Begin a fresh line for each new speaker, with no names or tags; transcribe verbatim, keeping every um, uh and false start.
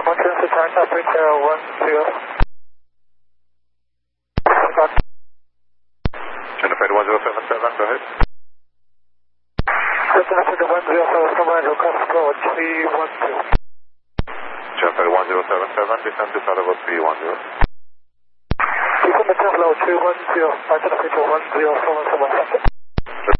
emergency China Peter one zero.
Unified one zero seven seven, go ahead.
China Peter one zero seven seven, request flow three one zero.
Unified one zero seven seven, descend to level three one zero.
Descend to level three one zero, China Peter one zero seven seven.